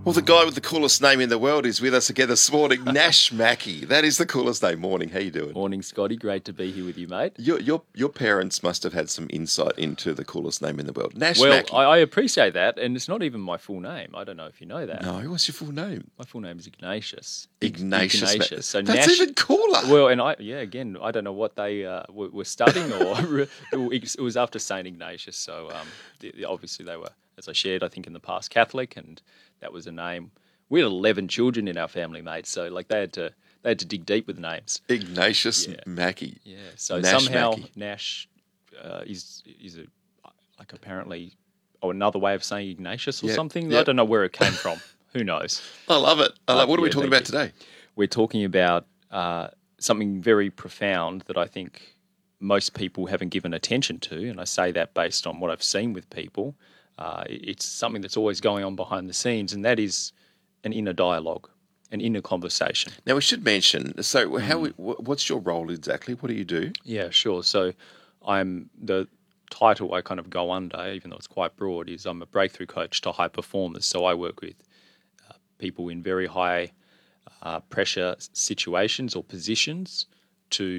Well, the guy with the coolest name in the world is with us again this morning, Nash Mackey. That is the coolest name. Morning. How you doing? Morning, Scotty. Great to be here with you, mate. Your parents must have had some insight into the coolest name in the world, Nash Well, Mackey. I appreciate that, and it's not even my full name. I don't know if you know that. No, what's your full name? My full name is Ignatius. Ignatius. So That's Nash, even cooler. Well, and I don't know what they were studying, or it was after Saint Ignatius. So obviously they were, as I shared, I think in the past, Catholic, and that was a name. We had 11 children in our family, mate. So like they had to dig deep with names. Ignatius Mackey. Yeah. So Nash somehow Mackey. Nash is apparently another way of saying Ignatius or something. Yep. I don't know where it came from. Who knows? I love it. What are we talking about thank you. today? We're talking about something very profound that I think most people haven't given attention to, and I say that based on what I've seen with people. It's something that's always going on behind the scenes, and that is an inner dialogue, an inner conversation. Now, we should mention, so what's your role exactly? What do you do? Yeah, sure. So I'm the title I kind of go under, even though it's quite broad, is I'm a breakthrough coach to high performers. So I work with people in very high pressure situations or positions to